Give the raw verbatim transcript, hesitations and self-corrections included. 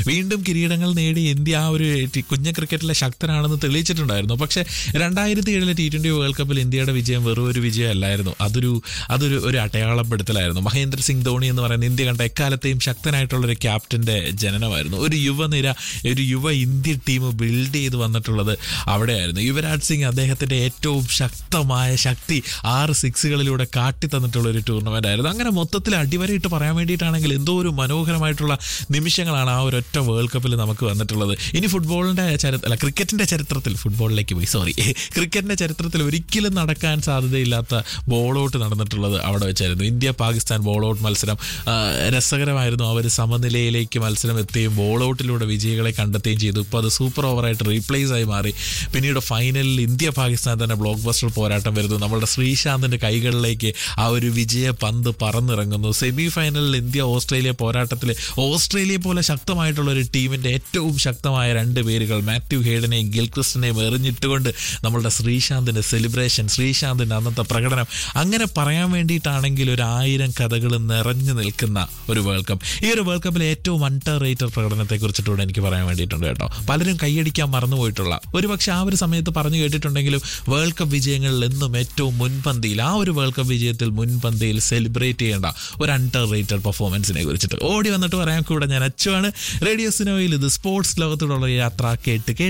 വീണ്ടും കിരീടങ്ങൾ നേടി ഇന്ത്യ ആ ഒരു ടി- കുഞ്ഞ് ക്രിക്കറ്റിലെ ശക്തനാണെന്ന് തെളിയിച്ചിട്ടുണ്ടായിരുന്നു. പക്ഷേ രണ്ടായിരത്തി ഏഴിലെ ടി ട്വന്റി വേൾഡ് കപ്പിൽ ഇന്ത്യയുടെ വിജയം വെറും ഒരു വിജയമല്ലായിരുന്നു, അതൊരു അതൊരു ഒരു അടയാളപ്പെടുത്തലായിരുന്നു. മഹേന്ദ്ര സിംഗ് ധോണി എന്ന് പറയുന്ന ഇന്ത്യ കണ്ട എക്കാലത്തെയും ശക്തനായിട്ടുള്ള ഒരു ക്യാപ്റ്റന്റെ ജനനമായിരുന്നു. ഒരു യുവനിര, ഒരു യുവ ഇന്ത്യൻ ടീം ബിൽഡ് ചെയ്ത് വന്നിട്ടുള്ളത് അവിടെയായിരുന്നു. യുവരാജ് സിംഗ് അദ്ദേഹത്തിന്റെ ഏറ്റവും ശക്തമായ ശക്തി ആറ് സിക്സുകളിലൂടെ കാട്ടി തന്നിട്ടുള്ള ഒരു ടൂർണമെന്റ് ആയിരുന്നു. അങ്ങനെ മൊത്തത്തിൽ അടിവരയിട്ട് പറയാൻ വേണ്ടിയിട്ടാണെങ്കിൽ എന്തോ ഒരു മനോഹരമായിട്ടുള്ള നിമിഷങ്ങളാണ് ആ ഒരൊറ്റ വേൾഡ് കപ്പിൽ നമുക്ക് വന്നിട്ടുള്ളത്. ഇനി ഫുട്ബോളിന്റെ ചരിത്ര അല്ല ക്രിക്കറ്റിന്റെ ചരിത്രത്തിൽ ഫുട്ബോളിലേക്ക് പോയി സോറി ക്രിക്കറ്റിന്റെ ചരിത്രത്തിൽ ഒരിക്കലും നടക്കാൻ സാധ്യതയില്ലാത്ത ബോൾ ഔട്ട് നടന്നിട്ടുള്ളത് അവിടെ വെച്ചായിരുന്നു. ഇന്ത്യ പാകിസ്ഥാൻ ബോൾ ഔട്ട് മത്സരം ആ, രസകരമായിരുന്നു. അവർ സമനിലയിലേക്ക് മത്സരം എത്തുകയും ബോൾ ഔട്ടിലൂടെ വിജയികളെ കണ്ടെത്തുകയും ചെയ്തു. ഇപ്പോൾ അത് സൂപ്പർ ഓവറായിട്ട് റീപ്ലേസ് ആയി മാറി. പിന്നീട് ഫൈനലിൽ ഇന്ത്യ പാകിസ്ഥാൻ തന്നെ ബ്ലോക്ക് ബസ്റ്റർ പോരാട്ടം വരുന്നു. നമ്മുടെ ശ്രീശാന്തിന്റെ കൈകളിലേക്ക് ആ ഒരു വിജയ പന്ത് പറന്നിറങ്ങുന്നു. സെമി ഫൈനലിൽ ഇന്ത്യ ഓസ്ട്രേലിയ പോരാട്ടത്തിൽ ഓസ്ട്രേലിയ പോലെ ശക്തമായിട്ടുള്ള ഒരു ടീമിന്റെ ഏറ്റവും ശക്തമായ രണ്ട് പേരുകൾ മാത്യു ഹേഡനെയും ഗിൽക്രിസ്റ്റിനെയും എറിഞ്ഞിട്ടുകൊണ്ട് നമ്മളുടെ ശ്രീശാന്തിന്റെ സെലിബ്രേഷൻ, ശ്രീശാന്തിന്റെ അന്നത്തെ പ്രകടനം, അങ്ങനെ പറയാൻ വേണ്ടിയിട്ടാണെങ്കിൽ ഒരു ആയിരം കഥകൾ നിറഞ്ഞു നിൽക്കുന്ന ഒരു വേൾഡ് കപ്പ്. ഈ ഒരു വേൾഡ് കപ്പിൽ ഏറ്റവും അണ്ടർ റേറ്റഡ് പ്രകടനത്തെ കുറിച്ചിട്ടൂടെ എനിക്ക് പറയാൻ വേണ്ടിയിട്ടുണ്ട് കേട്ടോ. പലരും കൈയടിക്കാൻ മറന്നുപോയിട്ടുള്ള, ഒരുപക്ഷെ ആ ഒരു സമയത്ത് പറഞ്ഞു കേട്ടിട്ടുണ്ടെങ്കിലും വേൾഡ് കപ്പ് വിജയങ്ങളിൽ എന്നും ഏറ്റവും മുൻപന്തിയിൽ, ആ ഒരു വേൾഡ് കപ്പ് വിജയത്തിൽ മുൻപന്തിയിൽ സെലിബ്രേറ്റ് ചെയ്യേണ്ട ഒരു അണ്ടർ റേറ്റഡ് പെർഫോമൻസിനെ കുറിച്ചിട്ട് ഓടി വന്നിട്ട് പറയാൻ കൂടെ ഞാൻ അച്ചുവാണ്. റേഡിയോ സിനോയിൽ ഇത് സ്പോർട്സ് ലോകത്തോടുള്ള യാത്ര കേട്ട് കേട്ട്